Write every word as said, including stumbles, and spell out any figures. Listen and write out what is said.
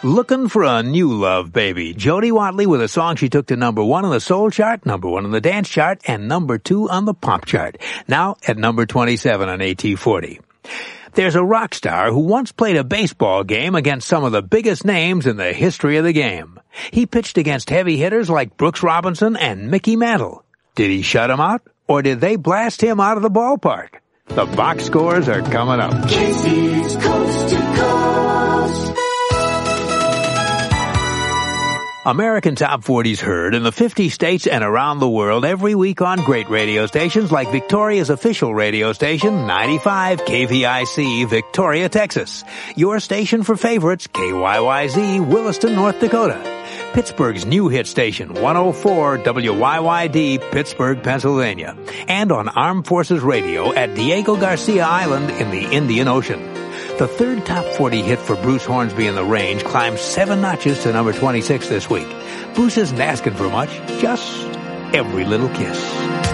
Looking for a new love, baby. Jody Watley with a song she took to number one on the soul chart, number one on the dance chart, and number two on the pop chart. Now at number twenty-seven on A T forty. There's a rock star who once played a baseball game against some of the biggest names in the history of the game. He pitched against heavy hitters like Brooks Robinson and Mickey Mantle. Did he shut him out, or did they blast him out of the ballpark? The box scores are coming up. Casey's Coast to Coast. American Top forty's heard in the fifty states and around the world every week on great radio stations like Victoria's official radio station, ninety-five K V I C, Victoria, Texas. Your station for favorites, K Y Y Z, Williston, North Dakota. Pittsburgh's new hit station, one oh four W Y Y D, Pittsburgh, Pennsylvania. And on Armed Forces Radio at Diego Garcia Island in the Indian Ocean. The third top forty hit for Bruce Hornsby in the Range climbed seven notches to number twenty-six this week. Bruce isn't asking for much, just every little kiss.